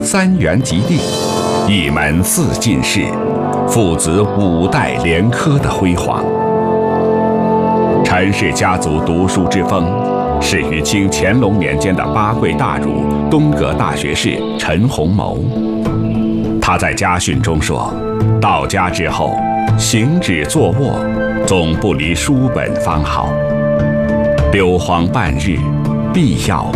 三元及第，一门四进士，父子5代连科的辉煌。陈氏家族读书之风，始于清乾隆年间的8贵大儒、东阁大学士陈洪谋。他在家训中说：“到家之后，行止坐卧，总不离书本方好。溜荒半日，必要